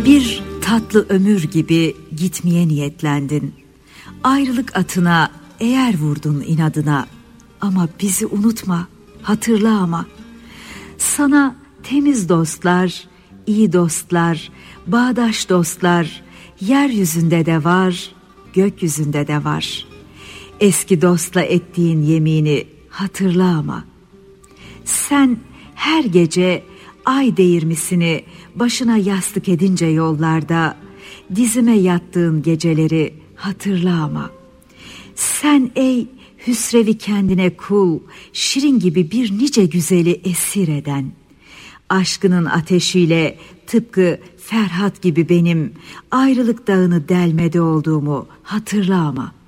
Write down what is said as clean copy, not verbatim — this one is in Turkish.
Bir tatlı ömür gibi gitmeye niyetlendin. Ayrılık atına eğer vurdun inadına. Ama bizi unutma, hatırla ama. Sana temiz dostlar, iyi dostlar, bağdaş dostlar, yeryüzünde de var, gökyüzünde de var. Eski dostla ettiğin yemini hatırla ama. Sen her gece ay değirmisini başına yastık edince yollarda, dizime yattığın geceleri hatırla ama. Sen ey hüsrevi kendine kul, şirin gibi bir nice güzeli esir eden, aşkının ateşiyle tıpkı Ferhat gibi benim ayrılık dağını delmede olduğumu hatırla ama.